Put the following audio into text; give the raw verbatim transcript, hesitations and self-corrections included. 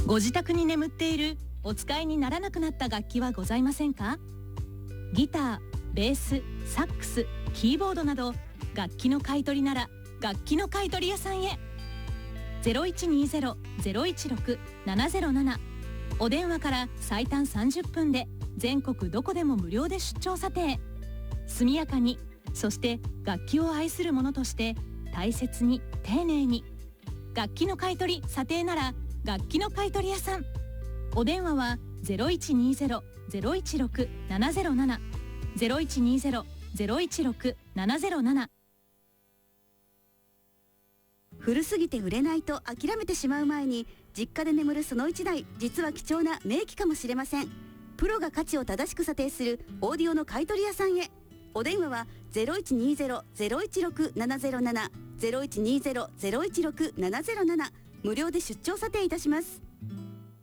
ご自宅に眠っているお使いにならなくなった楽器はございませんか？ギター、ベース、サックス、キーボードなど楽器の買い取りなら楽器の買い取り屋さんへ。 ゼロいちにゼロ ゼロいちろく ななゼロなな お電話から最短さんじゅっぷんで全国どこでも無料で出張査定。速やかに、そして楽器を愛する者として大切に丁寧に。楽器の買い取り査定なら楽器の買い取り屋さん。お電話は ゼロいちにゼロ ゼロいちろく ななゼロなな ゼロいちにゼロ ゼロいちろく ななゼロなな。 古すぎて売れないと諦めてしまう前に、実家で眠るそのいちだい、実は貴重な名機かもしれません。プロが価値を正しく査定するオーディオの買い取り屋さんへ。お電話は ゼロいちにゼロ ゼロいちろく ななゼロなな ゼロいちにゼロ ゼロいちろく ななゼロなな、無料で出張査定いたします。